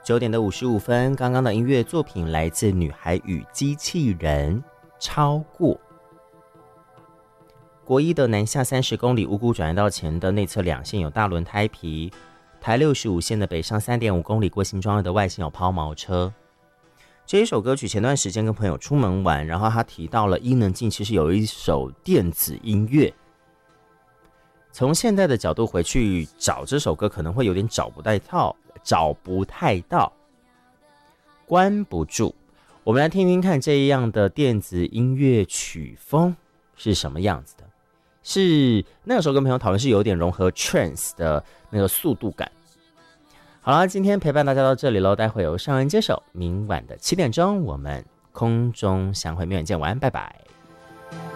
9点的55分，刚刚的音乐作品来自女孩与机器人超过。国一的南下30公里五股转弯道前的内侧2线有大轮胎皮，台65线的北上3.5公里过新庄的外线有抛锚车。这一首歌曲前段时间跟朋友出门玩，然后他提到了伊能静其实有一首电子音乐，从现在的角度回去找这首歌可能会有点找不太到，关不住。我们来听听看这样的电子音乐曲风是什么样子的，是那个时候跟朋友讨论是有点融合 trance 的那个速度感。好了，今天陪伴大家到这里咯，待会由尚恩接手，明晚的7点钟我们空中相会，明晚见，晚安，拜拜。